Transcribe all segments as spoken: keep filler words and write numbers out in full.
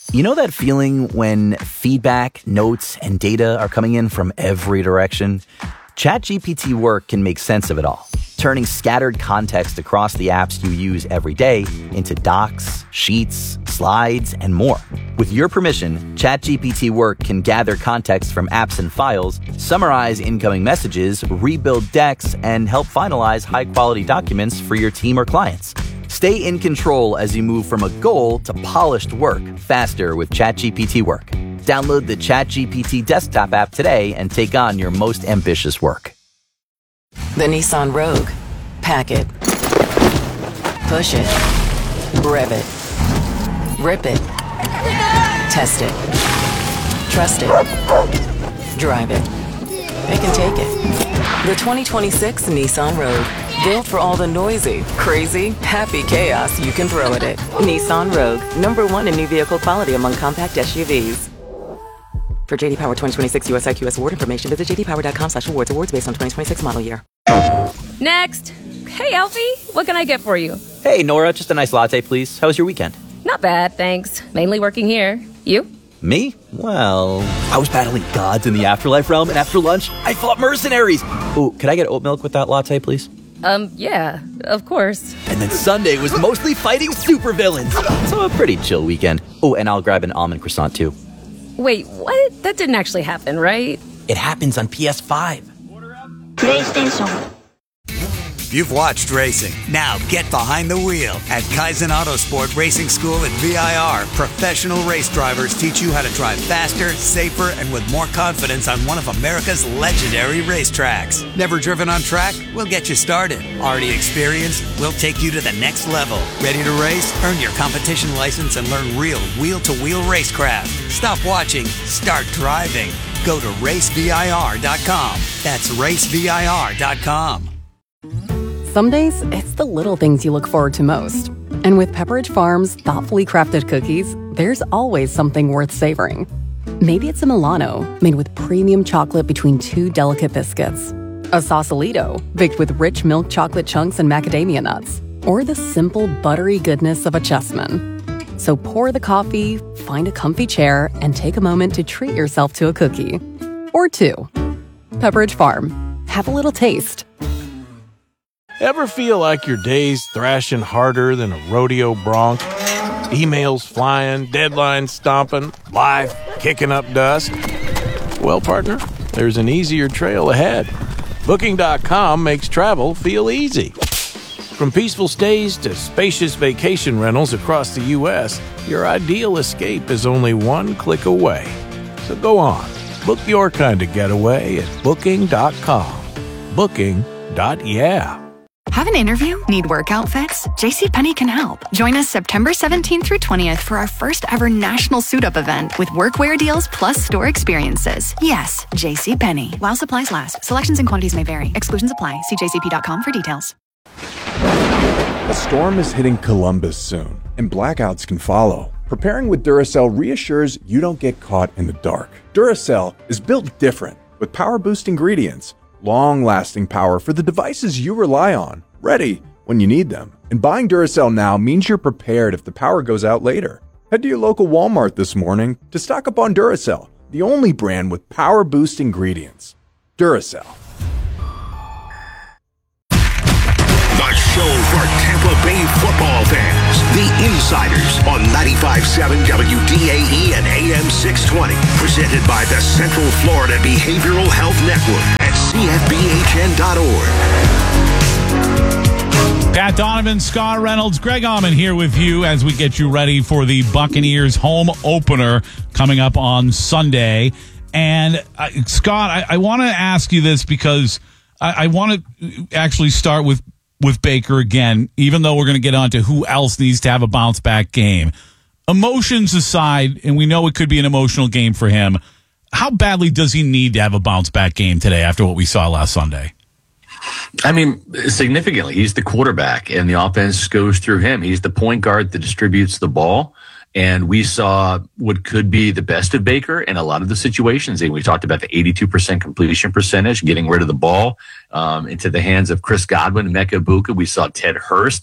You know that feeling when feedback, notes, and data are coming in from every direction? ChatGPT Work can make sense of it all, turning scattered context across the apps you use every day into docs, sheets, slides, and more. With your permission, ChatGPT Work can gather context from apps and files, summarize incoming messages, rebuild decks, and help finalize high-quality documents for your team or clients. Stay in control as you move from a goal to polished work faster with ChatGPT Work. Download the ChatGPT desktop app today and take on your most ambitious work. The Nissan Rogue. Pack it. Push it. Rev it. Rip it. Test it. Trust it. Drive it. Pick and take it. The twenty twenty-six Nissan Rogue. Built for all the noisy, crazy, happy chaos you can throw at it. Nissan Rogue. Number one in new vehicle quality among compact S U Vs. For J D Power twenty twenty-six U S I Q S award information, visit j d power dot com slash awards. Awards based on twenty twenty-six model year. Next. Hey, Alfie. What can I get for you? Hey, Nora, just a nice latte, please. How was your weekend? Not bad, thanks. Mainly working here. You? Me? Well, I was battling gods in the afterlife realm, and after lunch, I fought mercenaries. Ooh, could I get oat milk with that latte, please? Um, yeah, of course. And then Sunday was mostly fighting supervillains. So a pretty chill weekend. Oh, and I'll grab an almond croissant, too. Wait, what? That didn't actually happen, right? It happens on P S five. PlayStation. You've watched racing. Now get behind the wheel. At Kaizen Autosport Racing School at V I R, professional race drivers teach you how to drive faster, safer, and with more confidence on one of America's legendary racetracks. Never driven on track? We'll get you started. Already experienced? We'll take you to the next level. Ready to race? Earn your competition license and learn real wheel-to-wheel racecraft. Stop watching. Start driving. Go to race V I R dot com. That's race V I R dot com. Some days, it's the little things you look forward to most. And with Pepperidge Farm's thoughtfully crafted cookies, there's always something worth savoring. Maybe it's a Milano, made with premium chocolate between two delicate biscuits. A Sausalito, baked with rich milk chocolate chunks and macadamia nuts. Or the simple, buttery goodness of a Chessman. So pour the coffee, find a comfy chair, and take a moment to treat yourself to a cookie. Or two. Pepperidge Farm. Have a little taste. Ever feel like your day's thrashing harder than a rodeo bronc? Emails flying, deadlines stomping, life kicking up dust? Well, partner, there's an easier trail ahead. Booking dot com makes travel feel easy. From peaceful stays to spacious vacation rentals across the U S, your ideal escape is only one click away. So go on, book your kind of getaway at Booking dot com. Booking. Yeah. Have an interview? Need work outfits? JCPenney can help. Join us September seventeenth through twentieth for our first ever national suit-up event with workwear deals plus store experiences. Yes, JCPenney. While supplies last. Selections and quantities may vary. Exclusions apply. See j c p dot com for details. A storm is hitting Columbus soon, and blackouts can follow. Preparing with Duracell reassures you don't get caught in the dark. Duracell is built different, with power-boost ingredients. Long-lasting power for the devices you rely on, ready when you need them. And buying Duracell now means you're prepared if the power goes out later. Head to your local Walmart this morning to stock up on Duracell, the only brand with power boost ingredients. Duracell. The show for Tampa Bay football fans. The Insiders on ninety-five point seven W D A E and A M six twenty. Presented by the Central Florida Behavioral Health Network at c f b h n dot org. Pat Donovan, Scott Reynolds, Greg Auman here with you as we get you ready for the Buccaneers home opener coming up on Sunday. And uh, Scott, I, I want to ask you this because I, I want to actually start with with Baker again, even though we're going to get on to who else needs to have a bounce-back game. Emotions aside, and we know it could be an emotional game for him, how badly does he need to have a bounce-back game today after what we saw last Sunday? I mean, significantly. He's the quarterback, and the offense goes through him. He's the point guard that distributes the ball. And we saw what could be the best of Baker in a lot of the situations. And we talked about the eighty-two percent completion percentage, getting rid of the ball um, into the hands of Chris Godwin and Mecca Ibuka. We saw Ted Hurst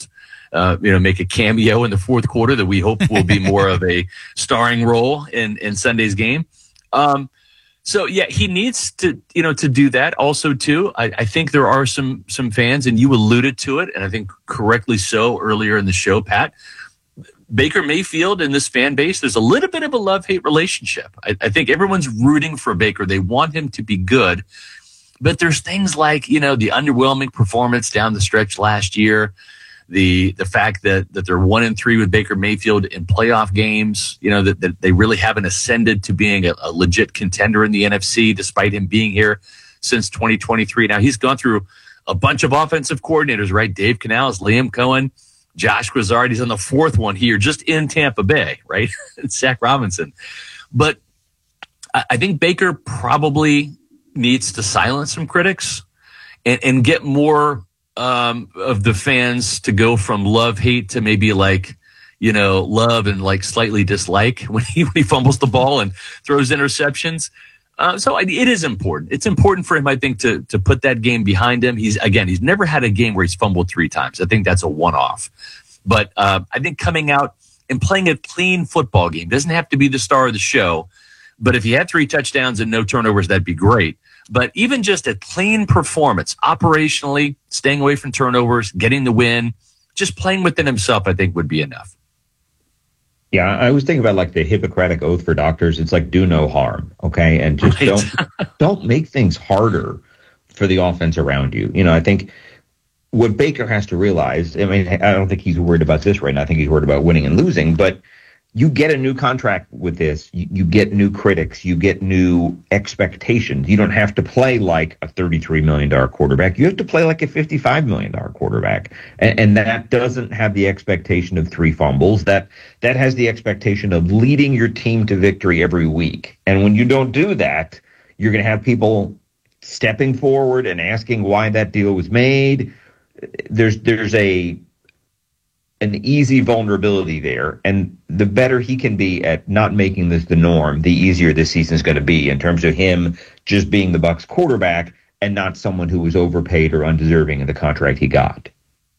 uh, you know, make a cameo in the fourth quarter that we hope will be more of a starring role in, in Sunday's game. Um, so yeah, he needs to, you know, to do that also too. I, I think there are some, some fans, and you alluded to it, and I think correctly so earlier in the show, Pat. Baker Mayfield and this fan base, there's a little bit of a love-hate relationship. I, I think everyone's rooting for Baker. They want him to be good. But there's things like, you know, the underwhelming performance down the stretch last year, the the fact that that they're one and three with Baker Mayfield in playoff games, you know, that, that they really haven't ascended to being a, a legit contender in the N F C despite him being here since twenty twenty-three. Now, he's gone through a bunch of offensive coordinators, right? Dave Canales, Liam Cohen, Josh Grizzard. He's on the fourth one here just in Tampa Bay, right? Zach Robinson. But I, I think Baker probably needs to silence some critics and, and get more um, of the fans to go from love, hate to maybe like, you know, love and like slightly dislike when he, when he fumbles the ball and throws interceptions. Uh, so it is important. It's important for him, I think, to to put that game behind him. He's again, he's never had a game where he's fumbled three times. I think that's a one-off. But uh, I think coming out and playing a clean football game doesn't have to be the star of the show. But if he had three touchdowns and no turnovers, that'd be great. But even just a clean performance, operationally, staying away from turnovers, getting the win, just playing within himself, I think would be enough. Yeah, I was thinking about like the Hippocratic Oath for doctors. It's like do no harm, okay? And just right. don't don't make things harder for the offense around you. You know, I think what Baker has to realize, I mean, I don't think he's worried about this right now. I think he's worried about winning and losing, but you get a new contract with this. You, you get new critics. You get new expectations. You don't have to play like a thirty-three million dollars quarterback. You have to play like a fifty-five million dollars quarterback. And, and that doesn't have the expectation of three fumbles. That that has the expectation of leading your team to victory every week. And when you don't do that, you're going to have people stepping forward and asking why that deal was made. There's there's a an easy vulnerability there, and the better he can be at not making this the norm, the easier this season is going to be in terms of him just being the Bucs quarterback and not someone who was overpaid or undeserving of the contract he got.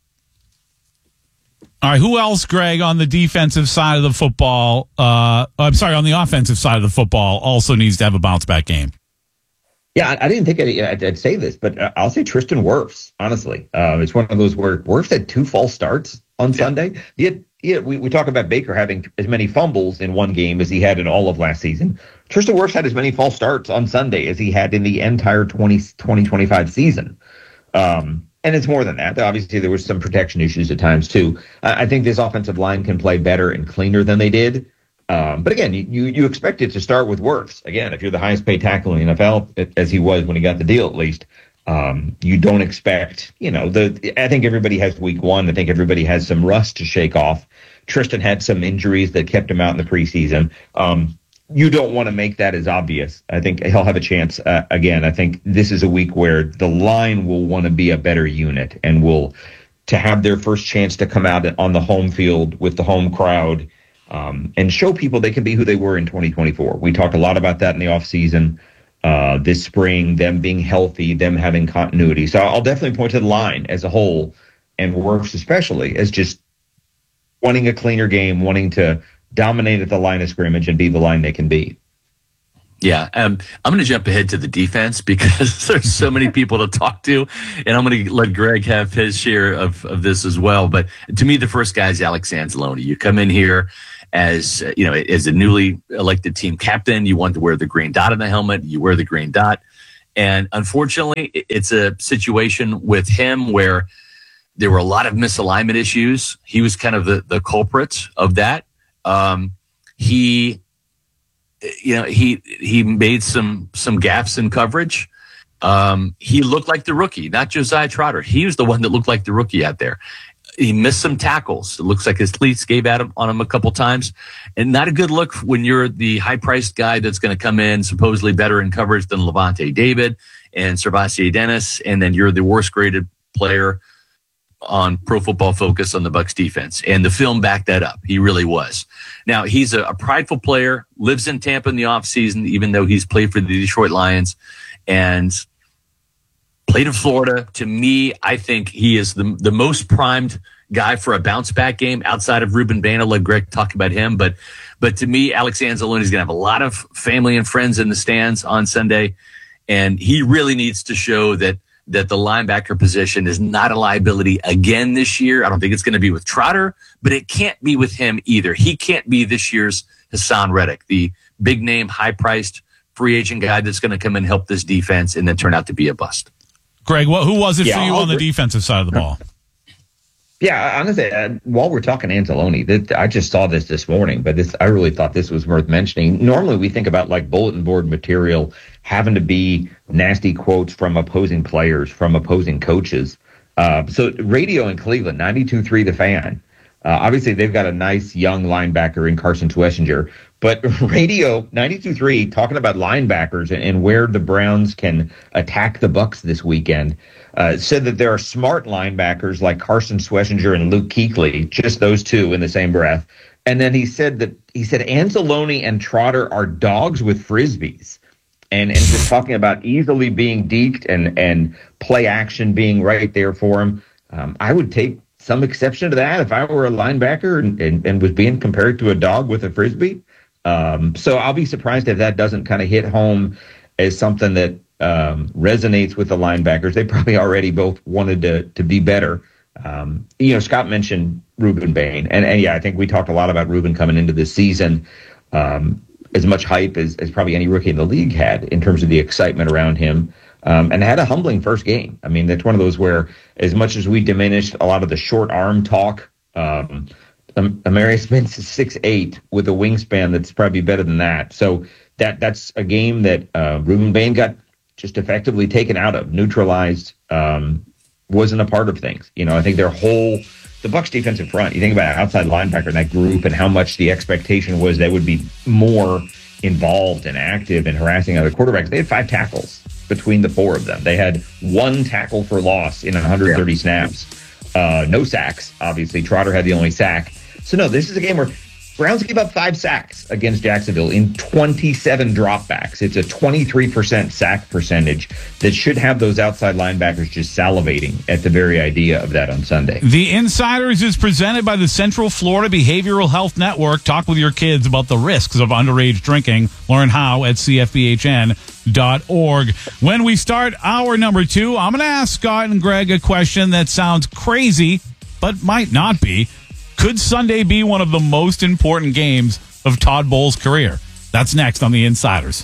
All right, who else, Greg, on the defensive side of the football, uh, I'm sorry, on the offensive side of the football also needs to have a bounce-back game? Yeah, I, I didn't think I'd, I'd, I'd say this, but I'll say Tristan Wirfs, honestly. Uh, it's one of those where Wirfs had two false starts on Sunday. He had, he had, we, we talk about Baker having as many fumbles in one game as he had in all of last season. Tristan Wirfs had as many false starts on Sunday as he had in the entire twenty twenty-five season. Um, and it's more than that. Obviously, there was some protection issues at times, too. I, I think this offensive line can play better and cleaner than they did. Um, but again, you, you expect it to start with Wirfs. Again, if you're the highest paid tackle in the N F L, as he was when he got the deal at least, um, you don't expect, you know, the. I think everybody has week one. I think everybody has some rust to shake off. Tristan had some injuries that kept him out in the preseason. Um, you don't want to make that as obvious. I think he'll have a chance. Uh, again, I think this is a week where the line will want to be a better unit and will to have their first chance to come out on the home field with the home crowd. Um, and show people they can be who they were in twenty twenty-four. We talked a lot about that in the offseason, uh, this spring, them being healthy, them having continuity. So I'll definitely point to the line as a whole, and Wirfs especially, as just wanting a cleaner game, wanting to dominate at the line of scrimmage and be the line they can be. Yeah, um, I'm going to jump ahead to the defense because there's so many people to talk to, and I'm going to let Greg have his share of, of this as well. But to me, the first guy is Alex Anzalone. You come in here as, you know, as a newly elected team captain, you want to wear the green dot on the helmet, you wear the green dot. And unfortunately, it's a situation with him where there were a lot of misalignment issues. He was kind of the, the culprit of that. Um, he... You know, he he made some some gaffes in coverage. Um, he looked like the rookie, not Josiah Trotter. He was the one that looked like the rookie out there. He missed some tackles. It looks like his cleats gave at him on him a couple times, and not a good look when you're the high-priced guy that's going to come in supposedly better in coverage than Levante David and Servassier Dennis, and then you're the worst-graded player on Pro Football Focus on the Bucs defense. And the film backed that up. He really was. Now, he's a, a prideful player, lives in Tampa in the offseason, even though he's played for the Detroit Lions, and played in Florida. To me, I think he is the, the most primed guy for a bounce back game outside of Ruben Bain. I'll let Greg talk about him. But, but to me, Alex Anzalone is going to have a lot of family and friends in the stands on Sunday. And he really needs to show that, that the linebacker position is not a liability again this year. I don't think it's going to be with Trotter, but it can't be with him either. He can't be this year's Hassan Reddick, the big name, high priced free agent guy that's going to come and help this defense and then turn out to be a bust. Greg, what, who was it yeah, for you I'll on the agree. defensive side of the ball? Yeah, honestly, uh, while we're talking Anzalone, that, I just saw this this morning, but this I really thought this was worth mentioning. Normally, we think about like bulletin board material having to be nasty quotes from opposing players, from opposing coaches. Uh, so radio in Cleveland, ninety-two point three The Fan. Uh, obviously, they've got a nice young linebacker in Carson Schlesinger, but radio ninety-two point three talking about linebackers and, and where the Browns can attack the Bucs this weekend. Uh, said that there are smart linebackers like Carson Schlesinger and Luke Kuechly, just those two in the same breath. And then he said that he said Anzalone and Trotter are dogs with frisbees, and and just talking about easily being deked and and play action being right there for him. Um, I would take some exception to that if I were a linebacker and, and, and was being compared to a dog with a frisbee. Um, so I'll be surprised if that doesn't kind of hit home as something that um, resonates with the linebackers. They probably already both wanted to to be better. Um, you know, Scott mentioned Ruben Bain, and, and yeah, I think we talked a lot about Ruben coming into this season. Um, as much hype as, as probably any rookie in the league had in terms of the excitement around him, um, and had a humbling first game. I mean, that's one of those where as much as we diminished a lot of the short arm talk, um, Amarius Spence is six eight with a wingspan that's probably better than that. So that that's a game that uh, Ruben Bain got just effectively taken out of, neutralized, um, wasn't a part of things. You know, I think their whole, the Bucs defensive front, you think about outside linebacker in that group and how much the expectation was they would be more involved and active in harassing other quarterbacks. They had five tackles between the four of them. They had one tackle for loss in one hundred thirty yeah. snaps. Uh, no sacks, obviously. Trotter had the only sack. So, no, this is a game where Browns gave up five sacks against Jacksonville in twenty-seven dropbacks. It's a twenty-three percent sack percentage that should have those outside linebackers just salivating at the very idea of that on Sunday. The Insiders is presented by the Central Florida Behavioral Health Network. Talk with your kids about the risks of underage drinking. Learn how at c f b h n dot org. When we start hour number two, I'm going to ask Scott and Greg a question that sounds crazy, but might not be. Could Sunday be one of the most important games of Todd Bowles' career? That's next on The Insiders.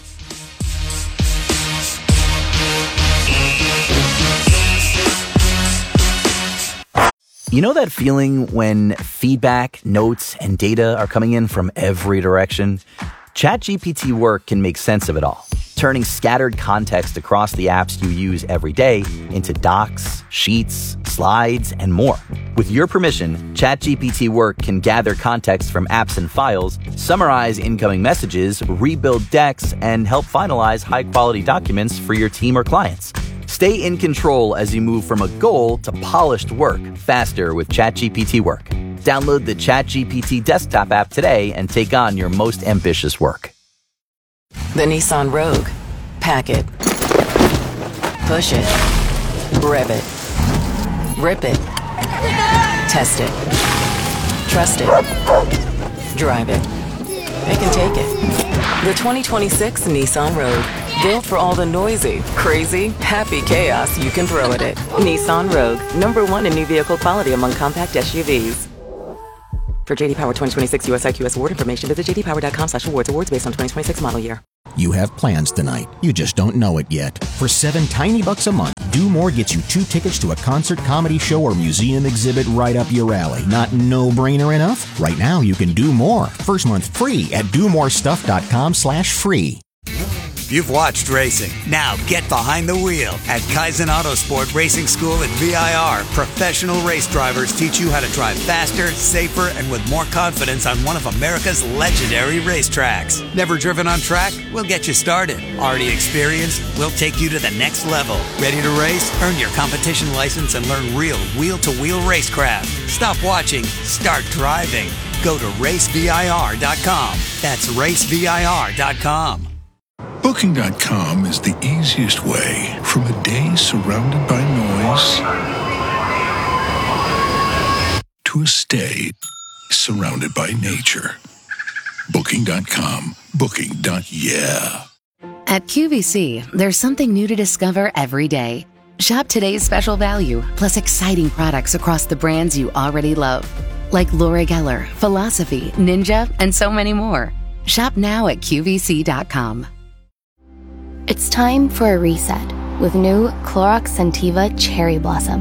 You know that feeling when feedback, notes, and data are coming in from every direction? ChatGPT Work can make sense of it all, turning scattered context across the apps you use every day into docs, sheets, slides, and more. With your permission, ChatGPT Work can gather context from apps and files, summarize incoming messages, rebuild decks, and help finalize high-quality documents for your team or clients. Stay in control as you move from a goal to polished work faster with ChatGPT Work. Download the ChatGPT desktop app today and take on your most ambitious work. The Nissan Rogue. Pack it. Push it. Rev it. Rip it. Test it. Trust it. Drive it. It can take it. The twenty twenty-six Nissan Rogue. Built for all the noisy, crazy, happy chaos you can throw at it. Nissan Rogue. Number one in new vehicle quality among compact S U Vs. For J D Power twenty twenty-six U S I Q S award information, visit j d power dot com slash awards. Awards based on twenty twenty-six model year. You have plans tonight. You just don't know it yet. For seven tiny bucks a month, Do More gets you two tickets to a concert, comedy show, or museum exhibit right up your alley. Not no-brainer enough? Right now, you can do more. First month free at do more stuff dot com slash free. You've watched racing. Now get behind the wheel at Kaizen Autosport Racing School at V I R. Professional race drivers teach you how to drive faster, safer, and with more confidence on one of America's legendary racetracks. Never driven on track? We'll get you started. Already experienced? We'll take you to the next level. Ready to race? Earn your competition license and learn real wheel-to-wheel racecraft. Stop watching. Start driving. Go to race v i r dot com. That's race v i r dot com. Booking dot com is the easiest way from a day surrounded by noise to a stay surrounded by nature. Booking dot com. Booking. Yeah. At Q V C, there's something new to discover every day. Shop today's special value, plus exciting products across the brands you already love. Like Laura Geller, Philosophy, Ninja, and so many more. Shop now at Q V C dot com. It's time for a reset with new Clorox Scentiva Cherry Blossom.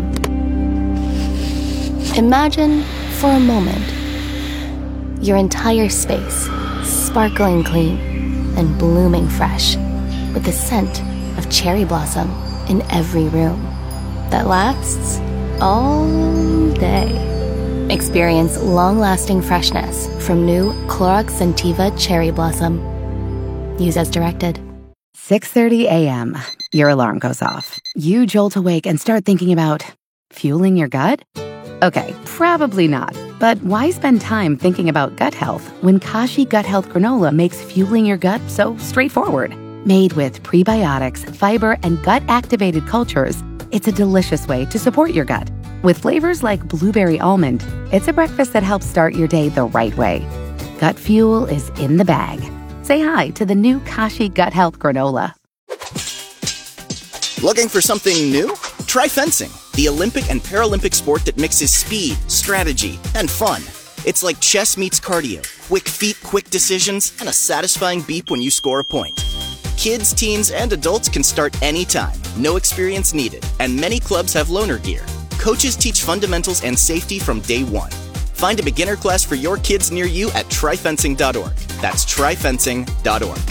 Imagine, for a moment, your entire space sparkling clean and blooming fresh with the scent of cherry blossom in every room that lasts all day. Experience long-lasting freshness from new Clorox Scentiva Cherry Blossom. Use as directed. six thirty a.m. Your alarm goes off. You jolt awake and start thinking about fueling your gut? Okay, probably not. But why spend time thinking about gut health when Kashi Gut Health Granola makes fueling your gut so straightforward? Made with prebiotics, fiber, and gut-activated cultures, it's a delicious way to support your gut. With flavors like blueberry almond, it's a breakfast that helps start your day the right way. Gut fuel is in the bag. Say hi to the new Kashi Gut Health Granola. Looking for something new? Try fencing, the Olympic and Paralympic sport that mixes speed, strategy, and fun. It's like chess meets cardio, quick feet, quick decisions, and a satisfying beep when you score a point. Kids, teens, and adults can start anytime, no experience needed, and many clubs have loaner gear. Coaches teach fundamentals and safety from day one. Find a beginner class for your kids near you at try fencing dot org. That's try fencing dot org.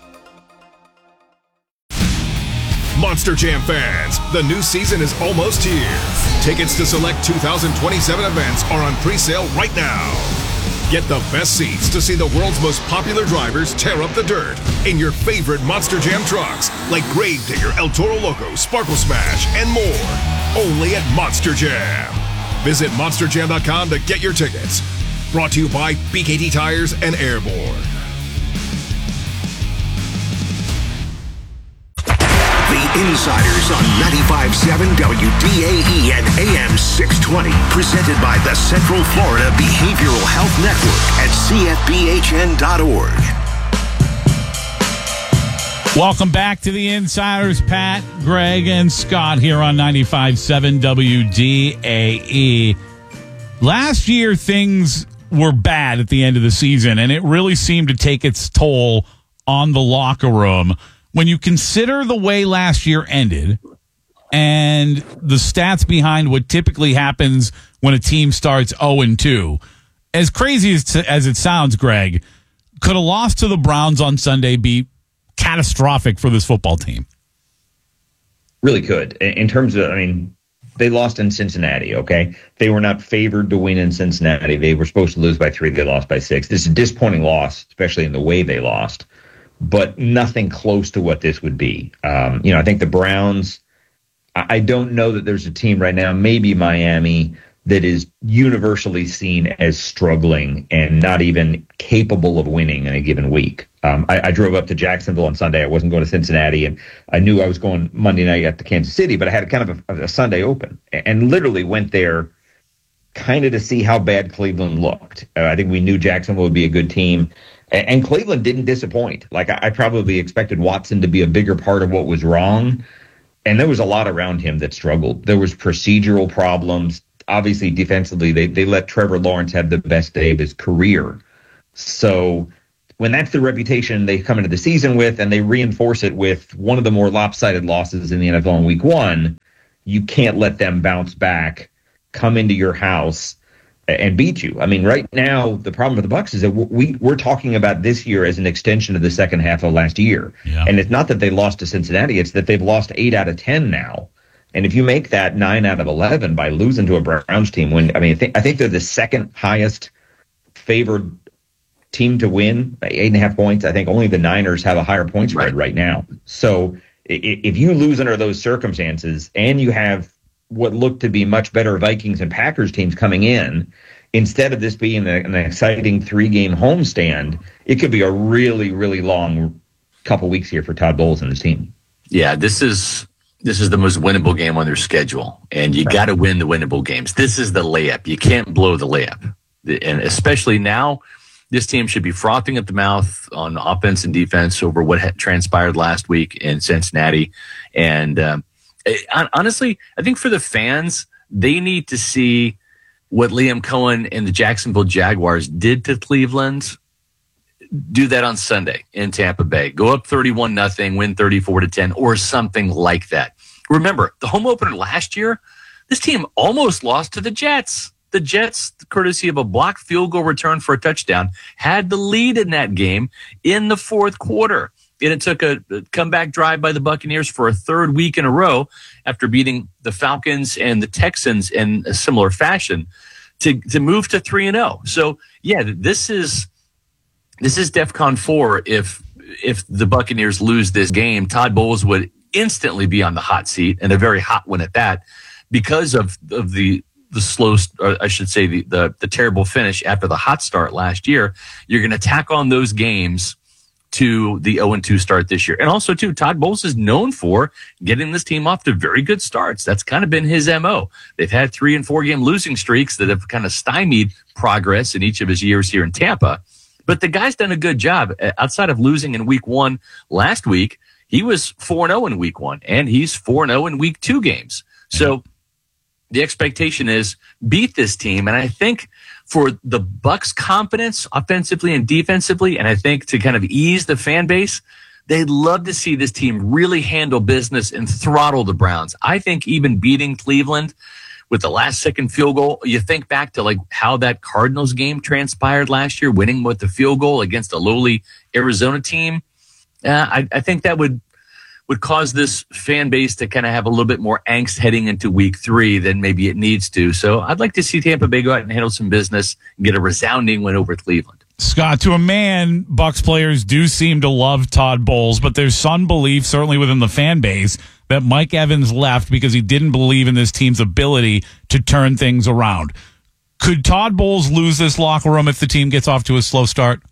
Monster Jam fans, the new season is almost here. Tickets to select two thousand twenty-seven events are on pre-sale right now. Get the best seats to see the world's most popular drivers tear up the dirt in your favorite Monster Jam trucks, like Gravedigger, El Toro Loco, Sparkle Smash, and more. Only at Monster Jam. Visit monster jam dot com to get your tickets. Brought to you by B K T Tires and Airborne. The Insiders on ninety-five point seven W D A E and A M six twenty. Presented by the Central Florida Behavioral Health Network at C F B H N dot org. Welcome back to the Insiders. Pat, Greg, and Scott here on ninety-five point seven W D A E. Last year, things were bad at the end of the season, and it really seemed to take its toll on the locker room. When you consider the way last year ended and the stats behind what typically happens when a team starts oh and two, as crazy as, as it sounds, Greg, could a loss to the Browns on Sunday be catastrophic for this football team? Really could. In terms of, I mean, they lost in Cincinnati, okay? They were not favored to win in Cincinnati. They were supposed to lose by three. They lost by six. This is a disappointing loss, especially in the way they lost, but nothing close to what this would be. Um, you know, I think the Browns, I don't know that there's a team right now, maybe Miami, that is universally seen as struggling and not even capable of winning in a given week. Um, I, I drove up to Jacksonville on Sunday. I wasn't going to Cincinnati, and I knew I was going Monday night at the Kansas City, but I had kind of a, a Sunday open and literally went there kind of to see how bad Cleveland looked. Uh, I think we knew Jacksonville would be a good team. And Cleveland didn't disappoint. Like, I probably expected Watson to be a bigger part of what was wrong. And there was a lot around him that struggled. There was procedural problems. Obviously, defensively, they, they let Trevor Lawrence have the best day of his career. So when that's the reputation they come into the season with, and they reinforce it with one of the more lopsided losses in the N F L in week one, you can't let them bounce back, come into your house, and beat you. I mean, right now, the problem with the Bucs is that we, we're talking about this year as an extension of the second half of last year. Yeah. And it's not that they lost to Cincinnati, it's that they've lost eight out of ten now. And if you make that nine out of eleven by losing to a Browns team, when I mean, I think, I think they're the second highest favored team to win by eight and a half points. I think only the Niners have a higher point spread right, right now. So if you lose under those circumstances and you have what looked to be much better Vikings and Packers teams coming in, instead of this being a, an exciting three-game homestand, it could be a really, really long couple weeks here for Todd Bowles and his team. Yeah, this is this is the most winnable game on their schedule, and you got to win the winnable games. This is the layup. You can't blow the layup. And especially now, this team should be frothing at the mouth on offense and defense over what had transpired last week in Cincinnati. And um, it, honestly, I think for the fans, they need to see what Liam Cohen and the Jacksonville Jaguars did to Cleveland. Do that on Sunday in Tampa Bay. Go up thirty-one nothing, win thirty-four to ten, or something like that. Remember, the home opener last year, this team almost lost to the Jets. The Jets, courtesy of a blocked field goal return for a touchdown, had the lead in that game in the fourth quarter. And it took a comeback drive by the Buccaneers for a third week in a row after beating the Falcons and the Texans in a similar fashion to, to move to three and oh. So, yeah, this is this is DEFCON four. If if the Buccaneers lose this game, Todd Bowles would instantly be on the hot seat, and a very hot one at that, because of, of the the slow, or I should say the, the, the terrible finish after the hot start last year. You're going to tack on those games to the oh and two start this year. And also, too, Todd Bowles is known for getting this team off to very good starts. That's kind of been his M O. They've had three and four game losing streaks that have kind of stymied progress in each of his years here in Tampa. But the guy's done a good job. Outside of losing in week one last week, he was four and oh in week one, and he's four and oh in week two games. So the expectation is beat this team. And I think for the Bucs' confidence offensively and defensively, and I think to kind of ease the fan base, they'd love to see this team really handle business and throttle the Browns. I think even beating Cleveland with the last second field goal, you think back to like how that Cardinals game transpired last year, winning with the field goal against a lowly Arizona team. Uh, I, I think that would would cause this fan base to kind of have a little bit more angst heading into week three than maybe it needs to. So I'd like to see Tampa Bay go out and handle some business and get a resounding win over Cleveland. Scott, to a man, Bucs players do seem to love Todd Bowles, but there's some belief, certainly within the fan base, that Mike Evans left because he didn't believe in this team's ability to turn things around. Could Todd Bowles lose this locker room if the team gets off to a slow start?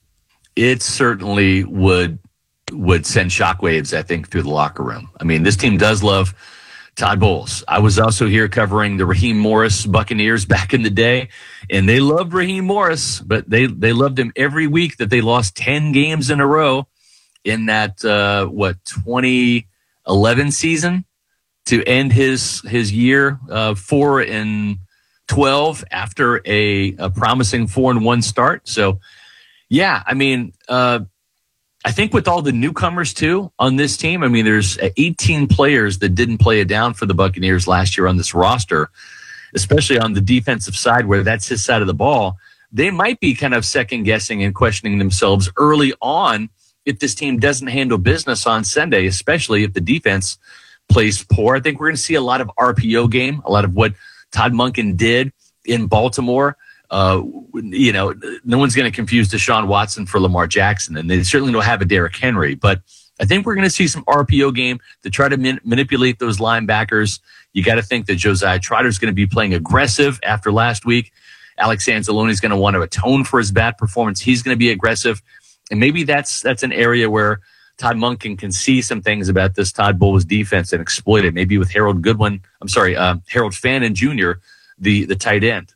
It certainly would would send shockwaves, I think, through the locker room. I mean, this team does love Todd Bowles. I was also here covering the Raheem Morris Buccaneers back in the day, and they loved Raheem Morris, but they, they loved him every week that they lost ten games in a row in that, uh, what, twenty eleven season to end his his year, uh, four and twelve after a, a promising four and one start. So, yeah, I mean, uh, I think with all the newcomers, too, on this team, I mean, there's eighteen players that didn't play it down for the Buccaneers last year on this roster, especially on the defensive side where that's his side of the ball. They might be kind of second-guessing and questioning themselves early on if this team doesn't handle business on Sunday, especially if the defense plays poor. I think we're going to see a lot of R P O game, a lot of what Todd Monken did in Baltimore. Uh, you know, no one's going to confuse Deshaun Watson for Lamar Jackson, and they certainly don't have a Derrick Henry. But I think we're going to see some R P O game to try to man- manipulate those linebackers. You got to think that Josiah Trotter is going to be playing aggressive after last week. Alex Anzalone is going to want to atone for his bad performance. He's going to be aggressive, and maybe that's that's an area where Todd Monken can see some things about this Todd Bowles defense and exploit it. Maybe with Harold Goodwin, I'm sorry, uh, Harold Fannin Junior, the the tight end.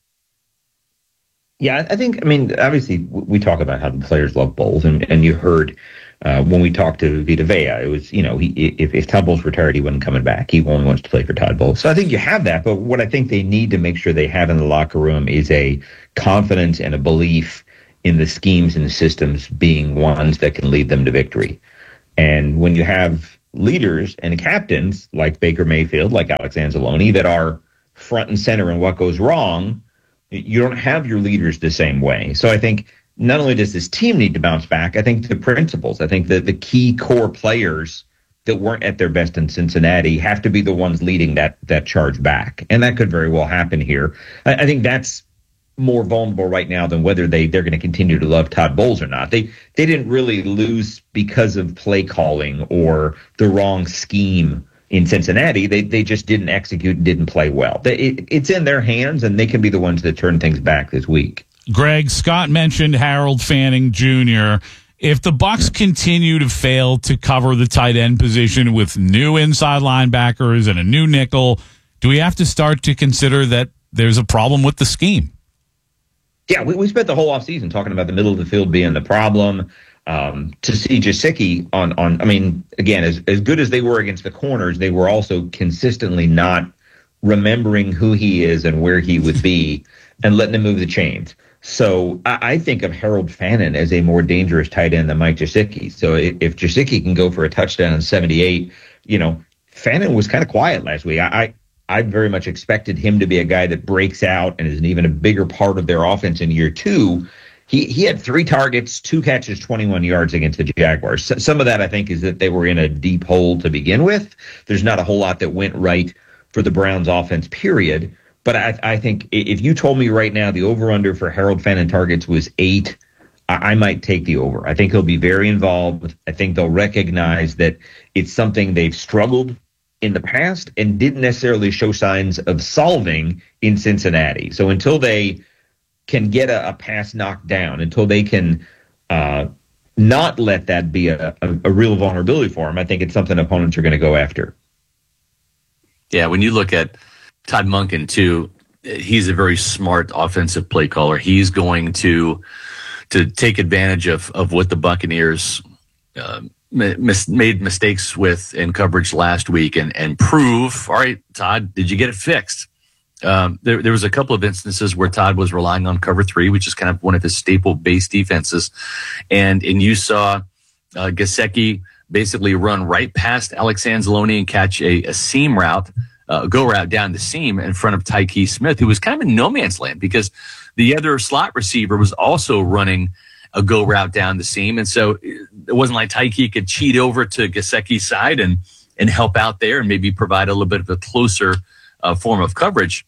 Yeah, I think, I mean, obviously we talk about how the players love Bowles, and, and you heard uh, when we talked to Vita Vea, it was, you know, he, if, if Todd Bowles retired, he wasn't coming back. He only wants to play for Todd Bowles. So I think you have that, but what I think they need to make sure they have in the locker room is a confidence and a belief in the schemes and the systems being ones that can lead them to victory. And when you have leaders and captains like Baker Mayfield, like Alex Anzalone, that are front and center in what goes wrong, you don't have your leaders the same way. So I think not only does this team need to bounce back, I think the principals, I think that the key core players that weren't at their best in Cincinnati have to be the ones leading that that charge back. And that could very well happen here. I, I think that's more vulnerable right now than whether they, they're going to continue to love Todd Bowles or not. They they didn't really lose because of play calling or the wrong scheme in Cincinnati. They they just didn't execute and didn't play well. They, it, it's in their hands, and they can be the ones that turn things back this week. Greg, Scott mentioned Harold Fanning Junior If the Bucs continue to fail to cover the tight end position with new inside linebackers and a new nickel, do we have to start to consider that there's a problem with the scheme? Yeah, we, we spent the whole offseason talking about the middle of the field being the problem. Um, to see Gesicki on, on, I mean, again, as, as good as they were against the corners, they were also consistently not remembering who he is and where he would be and letting him move the chains. So I, I think of Harold Fannin as a more dangerous tight end than Mike Gesicki. So if, if Gesicki can go for a touchdown in seventy-eight, you know, Fannin was kind of quiet last week. I, I I very much expected him to be a guy that breaks out and is an even a bigger part of their offense in year two. He he had three targets, two catches, twenty-one yards against the Jaguars. So, some of that, I think, is that they were in a deep hole to begin with. There's not a whole lot that went right for the Browns offense, period. But I, I think if you told me right now the over-under for Harold Fannin targets was eight, I, I might take the over. I think he'll be very involved. I think they'll recognize that it's something they've struggled in the past and didn't necessarily show signs of solving in Cincinnati. So until they can get a, a pass knocked down, until they can uh, not let that be a, a, a real vulnerability for them, I think it's something opponents are going to go after. Yeah, when you look at Todd Monken, too, he's a very smart offensive play caller. He's going to to take advantage of, of what the Buccaneers uh, mis- made mistakes with in coverage last week and, and prove, all right, Todd, did you get it fixed? Um, there, there was a couple of instances where Todd was relying on cover three, which is kind of one of his staple-based defenses. And, and you saw uh, Gesicki basically run right past Alex Anzalone and catch a, a seam route, uh, go route down the seam in front of Tyke Smith, who was kind of in no man's land because the other slot receiver was also running a go route down the seam. And so it wasn't like Tyke could cheat over to Gesicki's side and, and help out there and maybe provide a little bit of a closer uh, form of coverage.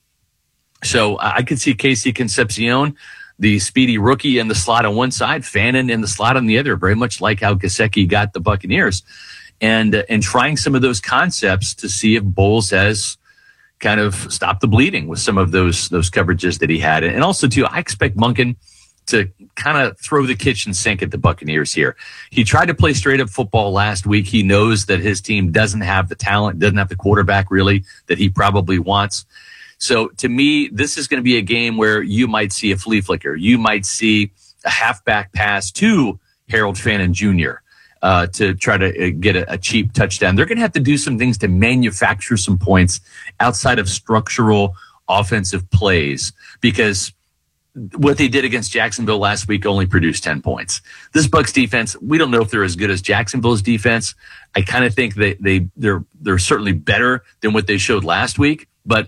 So I could see Casey Concepcion, the speedy rookie in the slot on one side, Fannin in the slot on the other, very much like how Gesicki got the Buccaneers, and uh, and trying some of those concepts to see if Bowles has kind of stopped the bleeding with some of those those coverages that he had. And also, too, I expect Monken to kind of throw the kitchen sink at the Buccaneers here. He tried to play straight-up football last week. He knows that his team doesn't have the talent, doesn't have the quarterback, really, that he probably wants. So to me, this is going to be a game where you might see a flea flicker. You might see a halfback pass to Harold Fannin Junior Uh, to try to uh, get a, a cheap touchdown. They're going to have to do some things to manufacture some points outside of structural offensive plays because what they did against Jacksonville last week only produced ten points. This Bucs defense, we don't know if they're as good as Jacksonville's defense. I kind of think they, they, they're, they're certainly better than what they showed last week, but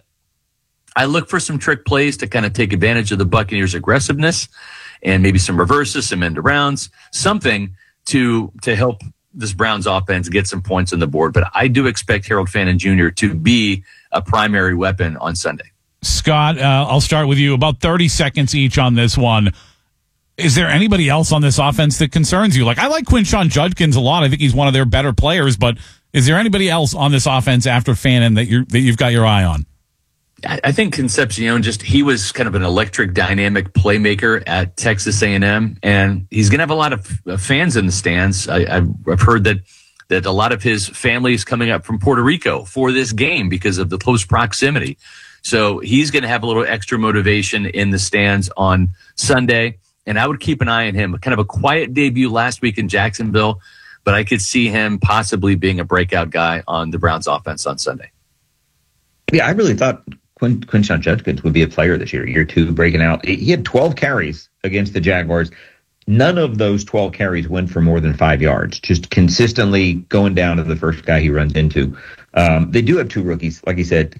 I look for some trick plays to kind of take advantage of the Buccaneers' aggressiveness and maybe some reverses, some end arounds, something to to help this Browns offense get some points on the board. But I do expect Harold Fannin Junior to be a primary weapon on Sunday. Scott, uh, I'll start with you. About thirty seconds each on this one. Is there anybody else on this offense that concerns you? Like, I like Quinshon Judkins a lot. I think he's one of their better players. But is there anybody else on this offense after Fannin that you're that you've got your eye on? I think Concepcion, just he was kind of an electric, dynamic playmaker at Texas A and M, and he's going to have a lot of fans in the stands. I, I've heard that that a lot of his family is coming up from Puerto Rico for this game because of the close proximity. So he's going to have a little extra motivation in the stands on Sunday, and I would keep an eye on him. Kind of a quiet debut last week in Jacksonville, but I could see him possibly being a breakout guy on the Browns offense on Sunday. Yeah, I really thought Quin- Quinshon Judkins would be a player this year, year two, breaking out. He had twelve carries against the Jaguars. None of those twelve carries went for more than five yards, just consistently going down to the first guy he runs into. Um, they do have two rookies, like you said,